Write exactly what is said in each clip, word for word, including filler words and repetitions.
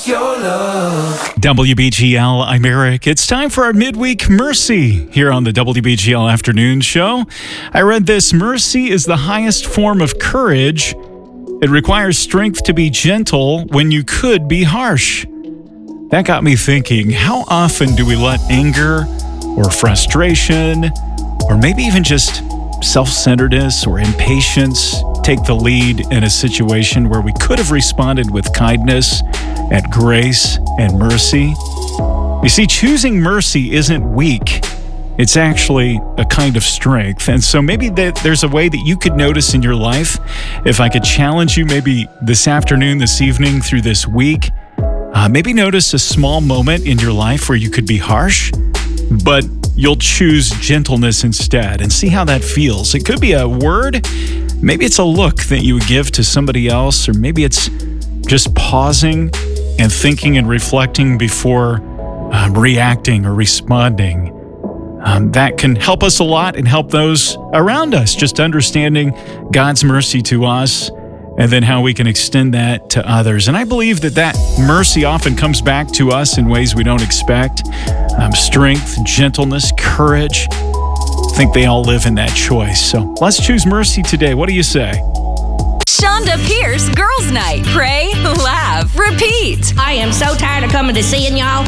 your love. W B G L, I'm Eric. It's time for our midweek Mercy here on the W B G L Afternoon Show. I read this: mercy is the highest form of courage. It requires strength to be gentle when you could be harsh. That got me thinking, how often do we let anger or frustration or maybe even just self-centeredness or impatience take the lead in a situation where we could have responded with kindness and grace and mercy? You see, choosing mercy isn't weak. It's actually a kind of strength. And so maybe that there's a way that you could notice in your life. If I could challenge you maybe this afternoon, this evening, through this week, uh, maybe notice a small moment in your life where you could be harsh, but you'll choose gentleness instead, and see how that feels. It could be a word. Maybe it's a look that you would give to somebody else, or maybe it's just pausing and thinking and reflecting before um, reacting or responding. Um, that can help us a lot and help those around us, just understanding God's mercy to us and then how we can extend that to others. And I believe that that mercy often comes back to us in ways we don't expect. Um, strength, gentleness, courage. I think they all live in that choice. So let's choose mercy today. What do you say? Shonda Pierce Girls Night. Pray, laugh, repeat. I am so tired of coming to seeing y'all.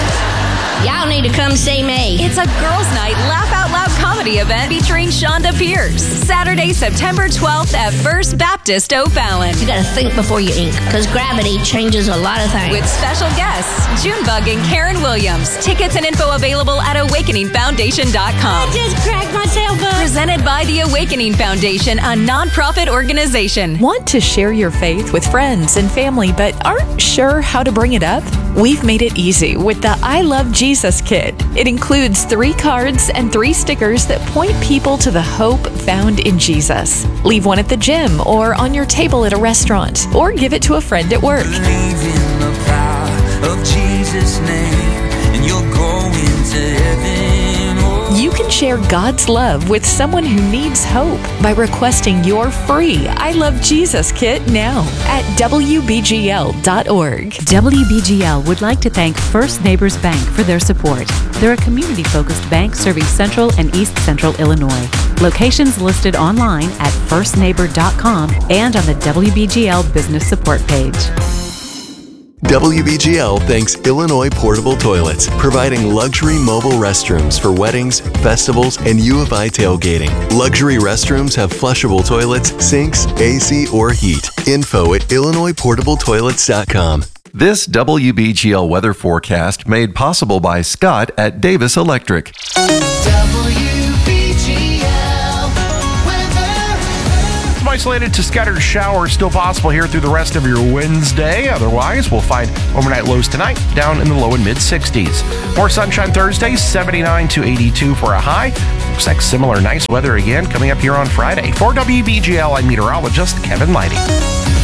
Y'all need to come see me. It's a Girls Night Laugh Out Loud comedy event featuring Shonda Pierce. Saturday, September twelfth at First Baptist O'Fallon. You gotta think before you ink, because gravity changes a lot of things. With special guests, Junebug and Karen Williams. Tickets and info available at awakening foundation dot com. I just cracked myself up. Presented by the Awakening Foundation, a nonprofit organization. Want to share your faith with friends and family but aren't sure how to bring it up? We've made it easy with the I Love Jesus Kit. It includes three cards and three stickers that point people to the hope found in Jesus. Leave one at the gym or on your table at a restaurant, or give it to a friend at work. Believe in the power of Jesus' name, and you'll go into heaven. Oh. You can share God's love with someone who needs hope by requesting your free I Love Jesus Kit now at W B G L dot org. W B G L would like to thank First Neighbors Bank for their support. They're a community-focused bank serving Central and East Central Illinois. Locations listed online at first neighbor dot com and on the W B G L Business Support page. W B G L thanks Illinois Portable Toilets, providing luxury mobile restrooms for weddings, festivals, and U of I tailgating. Luxury restrooms have flushable toilets, sinks, A C, or heat. Info at illinois portable toilets dot com. This W B G L weather forecast made possible by Scott at Davis Electric. Isolated to scattered showers still possible here through the rest of your Wednesday. Otherwise, we'll find overnight lows tonight down in the low and mid sixties. More sunshine Thursday, seventy-nine to eighty-two for a high. Looks like similar nice weather again coming up here on Friday. For W B G L, I'm meteorologist Kevin Lighty.